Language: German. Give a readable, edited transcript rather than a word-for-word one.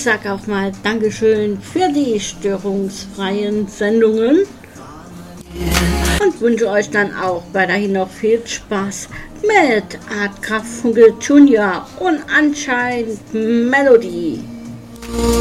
ich sage auch mal Dankeschön für die störungsfreien Sendungen und wünsche euch dann auch weiterhin noch viel Spaß mit Art Funke Junior und anscheinend Melody.